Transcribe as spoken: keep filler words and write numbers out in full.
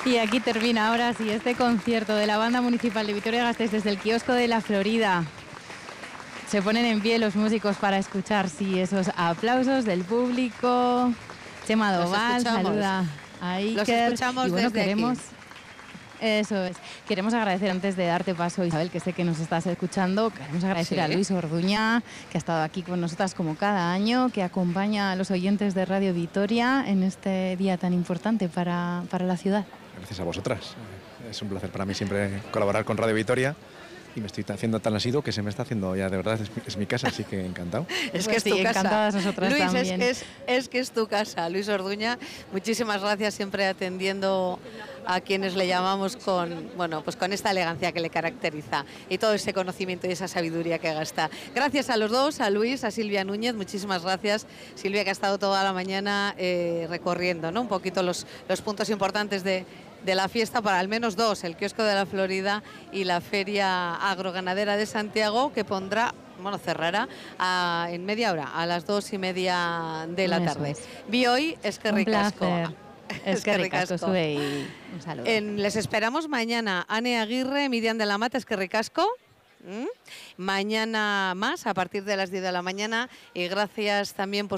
Y aquí termina ahora sí este concierto de la Banda Municipal de Vitoria-Gasteiz desde el kiosco de la Florida. Se ponen en pie los músicos para escuchar, sí, esos aplausos del público. Chema Doval saluda a Iker. Los escuchamos y bueno, desde queremos... aquí. Eso es. Queremos agradecer, antes de darte paso, Isabel, que sé que nos estás escuchando, queremos agradecer Sí. a Luis Orduña, que ha estado aquí con nosotras como cada año, que acompaña a los oyentes de Radio Vitoria en este día tan importante para, para la ciudad. Gracias a vosotras. Es un placer para mí siempre colaborar con Radio Vitoria. Y me estoy haciendo tan asiduo que se me está haciendo ya, de verdad, es mi, es mi casa, así que encantado. Es Pues que es sí, tu casa. encantadas nosotras Luis, también. Es, es, es que es tu casa, Luis Orduña. Muchísimas gracias, siempre atendiendo a quienes le llamamos con, bueno, pues con esta elegancia que le caracteriza y todo ese conocimiento y esa sabiduría que gasta. Gracias a los dos, a Luis, a Silvia Núñez, muchísimas gracias. Silvia, que ha estado toda la mañana eh, recorriendo, ¿no?, un poquito los, los puntos importantes de... de la fiesta, para al menos dos, el kiosco de la Florida y la feria agroganadera de Santiago, que pondrá, bueno, cerrará a, en media hora, a las dos y media de la Eso tarde. es. Vi hoy, es que Un ricasco. placer. Es que ricasco, sube y un saludo. En, les esperamos mañana. Ane Aguirre, Miriam de la Mata, es que ricasco. ¿Mm? Mañana más, a partir de las diez de la mañana, y gracias también por